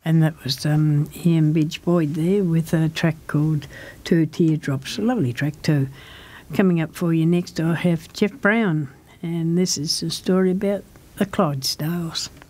And that was Ian Bidge Boyd there with a track called Two Teardrops. A lovely track too. Coming up for you next, I have Jeff Brown, and this is a story about the Clydesdales.